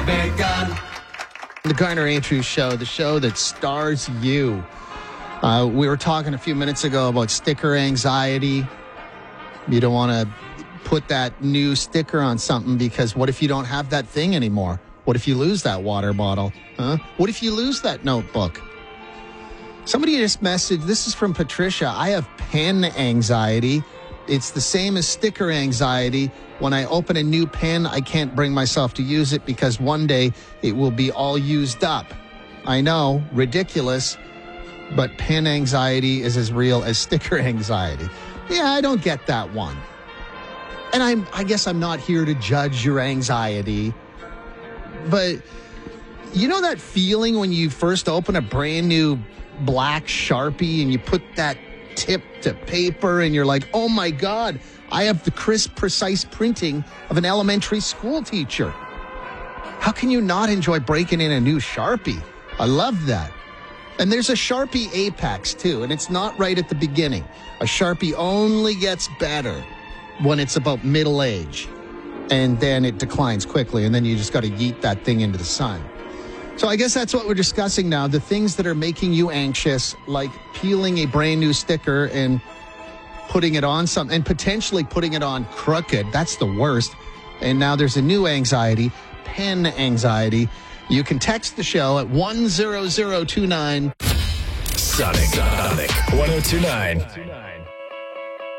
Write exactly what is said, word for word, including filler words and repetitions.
begun. The Garner Andrews Show, the show that stars you. Uh, we were talking a few minutes ago about sticker anxiety. You don't want to put that new sticker on something because what if you don't have that thing anymore? What if you lose that water bottle? Huh? What if you lose that notebook? Somebody just messaged, this is from Patricia, I have pen anxiety. It's the same as sticker anxiety. When I open a new pen, I can't bring myself to use it because one day it will be all used up. I know, ridiculous, but pen anxiety is as real as sticker anxiety. Yeah, I don't get that one. And I'm, I guess I'm not here to judge your anxiety, but you know that feeling when you first open a brand new black Sharpie and you put that tip to paper and you're like, oh my God, I have the crisp, precise printing of an elementary school teacher. How can you not enjoy breaking in a new Sharpie? I love that. And there's a Sharpie Apex too, and it's not right at the beginning. A Sharpie only gets better when it's about middle age, and then it declines quickly, and then you just got to yeet that thing into the sun. So I guess that's what we're discussing now, the things that are making you anxious, like peeling a brand new sticker and putting it on something, and potentially putting it on crooked. That's the worst. And now there's a new anxiety, pen anxiety. You can text the show at one zero zero two nine. Sonic, Sonic, one oh two nine.